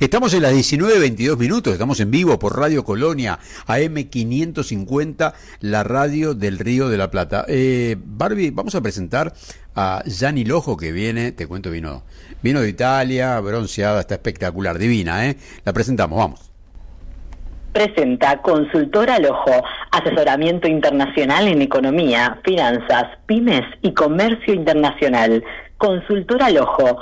Estamos en las 19:22, estamos en vivo por Radio Colonia, AM 550, la radio del Río de la Plata. Barbie, vamos a presentar a Gianni Lojo, que viene, te cuento, vino de Italia, bronceada, está espectacular, divina, ¿eh? La presentamos, vamos. Presenta Consultora Lojo, asesoramiento internacional en economía, finanzas, pymes y comercio internacional. Consultora Lojo,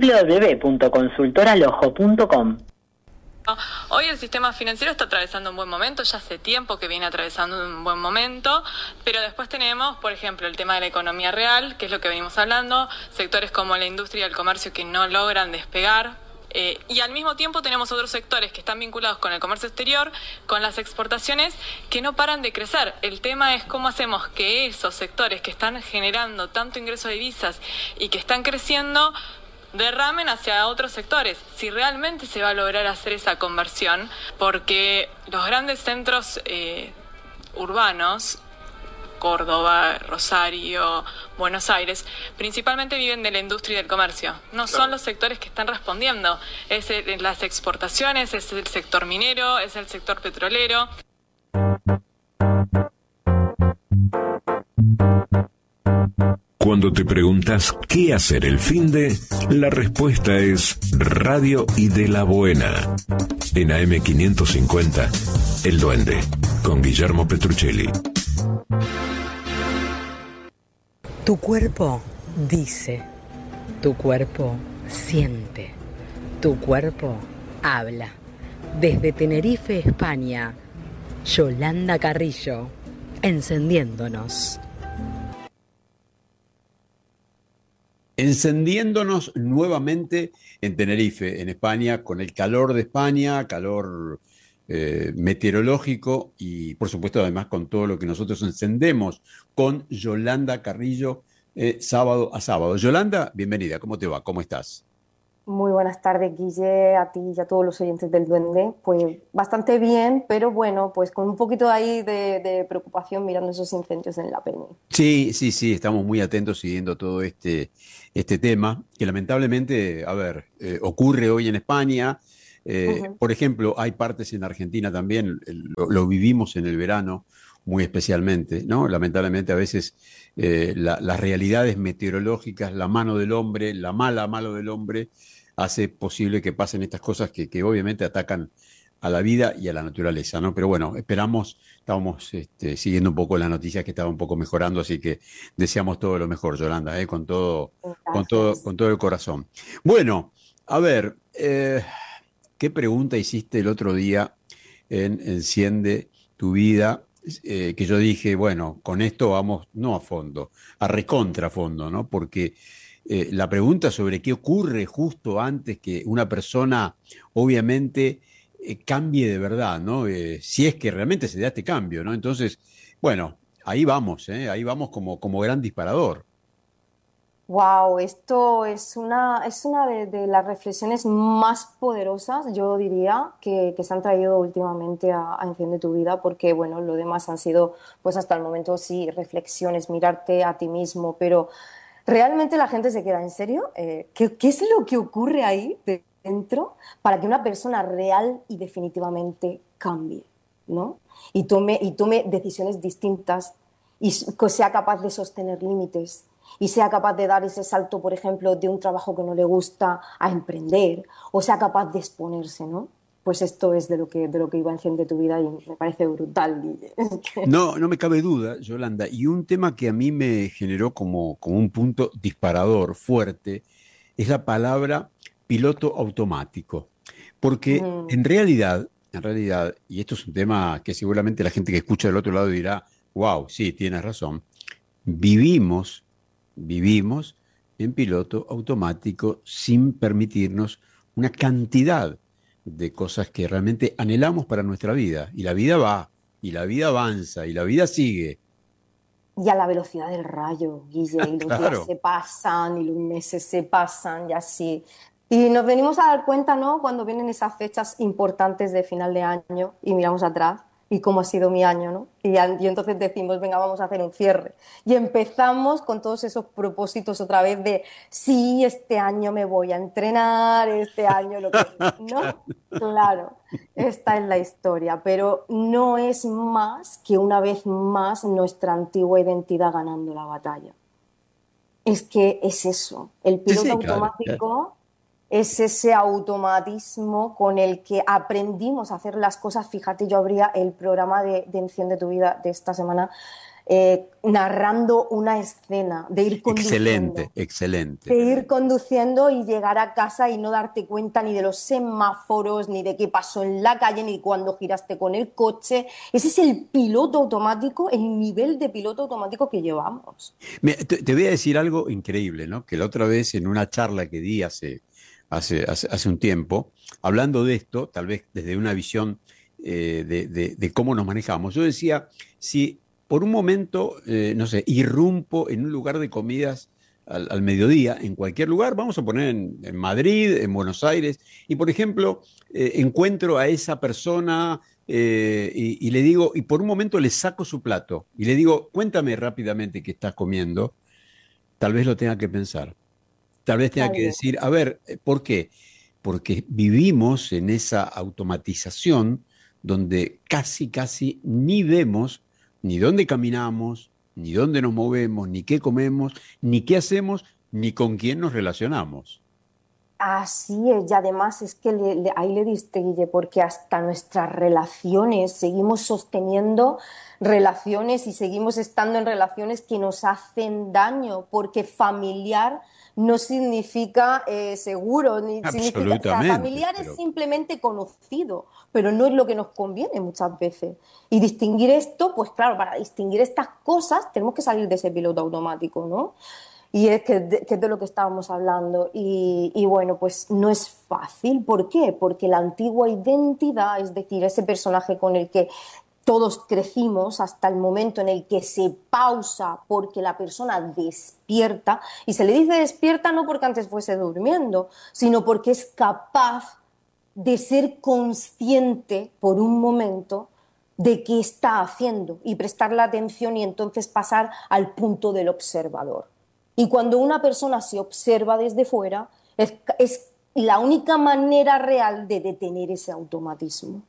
www.consultoralojo.com. Hoy el sistema financiero está atravesando un buen momento, ya hace tiempo que viene atravesando un buen momento, pero después tenemos, por ejemplo, el tema de la economía real, que es lo que venimos hablando, sectores como la industria y el comercio que no logran despegar. Y al mismo tiempo tenemos otros sectores que están vinculados con el comercio exterior, con las exportaciones, que no paran de crecer. El tema es cómo hacemos que esos sectores que están generando tanto ingreso de divisas y que están creciendo derramen hacia otros sectores, si realmente se va a lograr hacer esa conversión, porque los grandes centros urbanos, Córdoba, Rosario, Buenos Aires, principalmente viven de la industria y del comercio. No son los sectores que están respondiendo. Es las exportaciones, es el sector minero, es el sector petrolero. Cuando te preguntas qué hacer el finde, la respuesta es Radio y de la Buena. En AM 550, El Duende, con Guillermo Petruccelli. Tu cuerpo dice, tu cuerpo siente, tu cuerpo habla. Desde Tenerife, España, Yolanda Carrillo, encendiéndonos. Encendiéndonos nuevamente en Tenerife, en España, con el calor de España, calor meteorológico y por supuesto además con todo lo que nosotros encendemos con Yolanda Carrillo sábado a sábado. Yolanda, bienvenida, ¿cómo te va? ¿Cómo estás? Muy buenas tardes, Guille, a ti y a todos los oyentes del Duende. Pues bastante bien, pero bueno, pues con un poquito ahí de preocupación mirando esos incendios en la Peña. Sí, estamos muy atentos siguiendo todo este tema que lamentablemente, ocurre hoy en España. Por ejemplo, hay partes en Argentina también, lo vivimos en el verano muy especialmente, ¿no? Lamentablemente a veces las realidades meteorológicas, la mano del hombre, la mala mano del hombre, hace posible que pasen estas cosas que obviamente atacan a la vida y a la naturaleza, ¿no? Pero bueno, estábamos siguiendo un poco las noticias que estaba un poco mejorando, así que deseamos todo lo mejor, Yolanda, con todo el corazón. Bueno, a ver, ¿qué pregunta hiciste el otro día en Enciende tu vida? Que yo dije, bueno, con esto vamos no a fondo, a recontra fondo, ¿no? Porque la pregunta sobre qué ocurre justo antes que una persona, obviamente, cambie de verdad, ¿no? Si es que realmente se da este cambio, ¿no? Entonces, bueno, ahí vamos como gran disparador. Wow, esto es una de las reflexiones más poderosas, yo diría, que se han traído últimamente a Enciende tu vida, porque bueno, lo demás han sido, pues hasta el momento sí, reflexiones, mirarte a ti mismo, pero ¿realmente la gente se queda en serio? ¿Qué es lo que ocurre ahí dentro para que una persona real y definitivamente cambie, ¿no? Y tome decisiones distintas y sea capaz de sostener límites y sea capaz de dar ese salto, por ejemplo, de un trabajo que no le gusta a emprender o sea capaz de exponerse, ¿no? Pues esto es de lo que iba a Enciende tu vida y me parece brutal, Guille. No me cabe duda, Yolanda, y un tema que a mí me generó como un punto disparador fuerte es la palabra piloto automático, porque en realidad, y esto es un tema que seguramente la gente que escucha del otro lado dirá, wow, sí, tienes razón, vivimos, vivimos en piloto automático sin permitirnos una cantidad de cosas que realmente anhelamos para nuestra vida. Y la vida va, y la vida avanza, y la vida sigue. Y a la velocidad del rayo, Guille, y los días Claro. se pasan y los meses se pasan y así. Y nos venimos a dar cuenta, ¿no? Cuando vienen esas fechas importantes de final de año y miramos atrás y cómo ha sido mi año, ¿no? Y entonces decimos, venga, vamos a hacer un cierre. Y empezamos con todos esos propósitos otra vez de, sí, este año me voy a entrenar, este año lo que... No, claro, esta es la historia, pero no es más que una vez más nuestra antigua identidad ganando la batalla. Es que es eso, el Sí, piloto sí, claro, claro. automático es ese automatismo con el que aprendimos a hacer las cosas. Fíjate, yo abría el programa de Enciende tu vida de esta semana narrando una escena Excelente, excelente. de ir conduciendo y llegar a casa y no darte cuenta ni de los semáforos, ni de qué pasó en la calle, ni cuando giraste con el coche. Ese es el piloto automático, el nivel de piloto automático que llevamos. Mira, te voy a decir algo increíble, ¿no? Que la otra vez en una charla que di hace un tiempo, hablando de esto, tal vez desde una visión de cómo nos manejamos, yo decía, si por un momento, no sé, irrumpo en un lugar de comidas al mediodía, en cualquier lugar, vamos a poner en Madrid, en Buenos Aires, y por ejemplo, encuentro a esa persona y le digo, y por un momento le saco su plato y le digo, cuéntame rápidamente qué estás comiendo, tal vez lo tenga que pensar. Tal vez tenga Tal que vez. decir, a ver, ¿por qué? Porque vivimos en esa automatización donde casi ni vemos ni dónde caminamos, ni dónde nos movemos, ni qué comemos, ni qué hacemos, ni con quién nos relacionamos. Así es, y además es que ahí le diste, Guille, porque hasta nuestras relaciones seguimos sosteniendo relaciones y seguimos estando en relaciones que nos hacen daño, porque familiar no significa seguro, ni significa, o sea, Absolutamente, familiar es pero simplemente conocido, pero no es lo que nos conviene muchas veces. Y distinguir esto, pues claro, para distinguir estas cosas tenemos que salir de ese piloto automático, ¿no? Y es que es de lo que estábamos hablando. Y bueno, pues no es fácil. ¿Por qué? Porque la antigua identidad, es decir, ese personaje con el que todos crecimos hasta el momento en el que se pausa porque la persona despierta, y se le dice despierta no porque antes fuese durmiendo, sino porque es capaz de ser consciente por un momento de qué está haciendo y prestarle atención y entonces pasar al punto del observador. Y cuando una persona se observa desde fuera, es la única manera real de detener ese automatismo.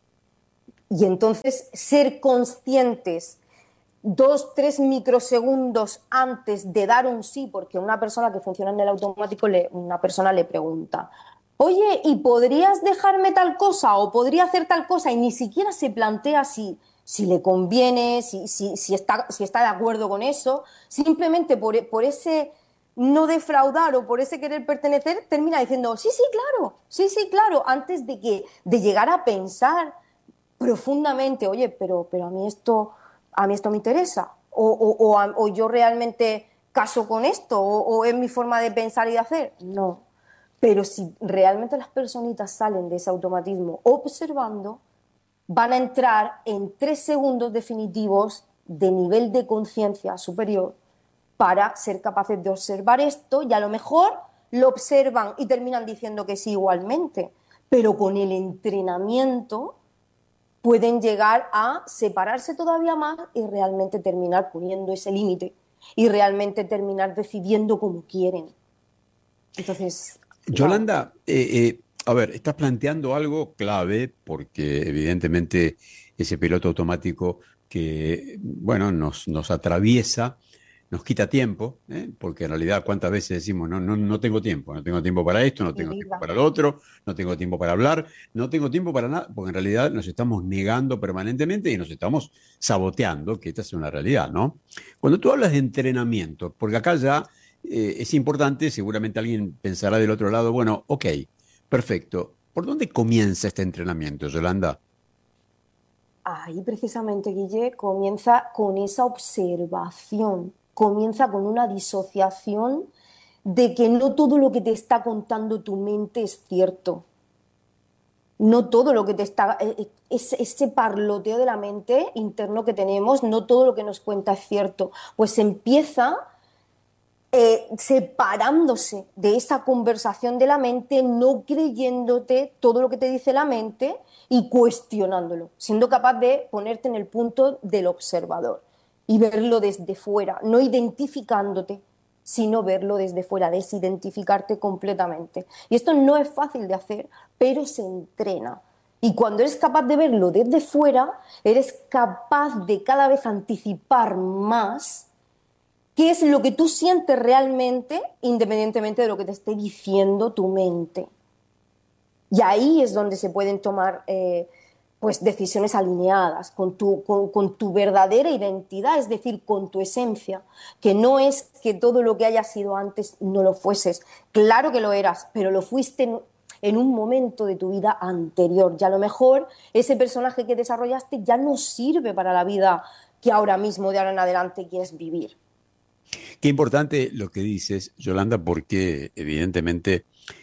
Y entonces ser conscientes 2, 3 microsegundos antes de dar un sí, porque una persona que funciona en el automático, una persona le pregunta, oye, ¿y podrías dejarme tal cosa o podría hacer tal cosa? Y ni siquiera se plantea si le conviene, si está de acuerdo con eso. Simplemente por ese no defraudar o por ese querer pertenecer, termina diciendo, sí, claro, antes de llegar a pensar profundamente, oye, pero a mí esto me interesa, o yo realmente caso con esto, o es mi forma de pensar y de hacer. No. Pero si realmente las personitas salen de ese automatismo observando, van a entrar en 3 segundos definitivos de nivel de conciencia superior para ser capaces de observar esto y a lo mejor lo observan y terminan diciendo que sí igualmente, pero con el entrenamiento pueden llegar a separarse todavía más y realmente terminar poniendo ese límite y realmente terminar decidiendo como quieren. Entonces, wow. Yolanda, a ver, estás planteando algo clave porque evidentemente ese piloto automático que, bueno, nos atraviesa, nos quita tiempo, ¿eh? Porque en realidad cuántas veces decimos, no tengo tiempo, no tengo tiempo para esto, no Mi tengo tiempo vida. para lo otro, no tengo tiempo para hablar, no tengo tiempo para nada, porque en realidad nos estamos negando permanentemente y nos estamos saboteando, que esta es una realidad, ¿no? Cuando tú hablas de entrenamiento, porque acá ya es importante, seguramente alguien pensará del otro lado, bueno, ok, perfecto. ¿Por dónde comienza este entrenamiento, Yolanda? Ahí precisamente, Guille, comienza con esa observación, comienza con una disociación de que no todo lo que te está contando tu mente es cierto. No todo lo que te está... ese parloteo de la mente interno que tenemos, no todo lo que nos cuenta es cierto. Pues empieza separándose de esa conversación de la mente, no creyéndote todo lo que te dice la mente y cuestionándolo, siendo capaz de ponerte en el punto del observador y verlo desde fuera, no identificándote, sino verlo desde fuera, desidentificarte completamente. Y esto no es fácil de hacer, pero se entrena. Y cuando eres capaz de verlo desde fuera, eres capaz de cada vez anticipar más qué es lo que tú sientes realmente, independientemente de lo que te esté diciendo tu mente. Y ahí es donde se pueden tomar pues decisiones alineadas con tu verdadera identidad, es decir, con tu esencia, que no es que todo lo que hayas sido antes no lo fueses. Claro que lo eras, pero lo fuiste en un momento de tu vida anterior. Y a lo mejor ese personaje que desarrollaste ya no sirve para la vida que ahora mismo, de ahora en adelante, quieres vivir. Qué importante lo que dices, Yolanda, porque evidentemente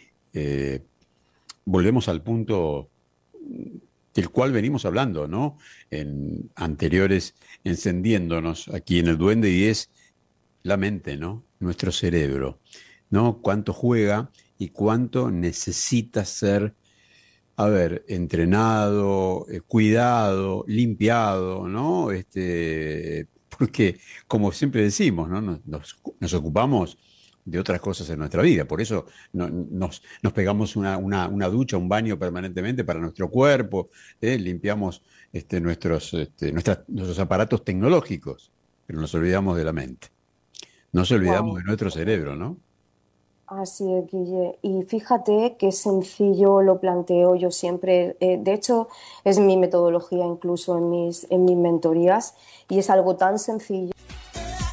volvemos al punto del cual venimos hablando, ¿no? En anteriores encendiéndonos aquí en el Duende, y es la mente, ¿no? Nuestro cerebro, ¿no? Cuánto juega y cuánto necesita ser, a ver, entrenado, cuidado, limpiado, ¿no? Porque, como siempre decimos, ¿no? Nos ocupamos de otras cosas en nuestra vida. Por eso nos pegamos una ducha, un baño permanentemente para nuestro cuerpo, limpiamos nuestros aparatos tecnológicos, pero nos olvidamos de la mente. Nos olvidamos Wow. de nuestro cerebro, ¿no? Así es, Guille. Y fíjate qué sencillo lo planteo yo siempre. De hecho, es mi metodología incluso en mis mentorías y es algo tan sencillo.